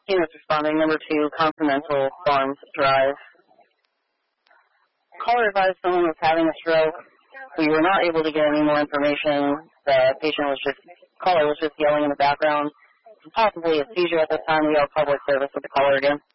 Units responding, number 2, Continental Farms Drive. Caller advised someone was having a stroke. We were not able to get any more information. The caller was just yelling in the background. Possibly a seizure at this time. We have public service with the caller again.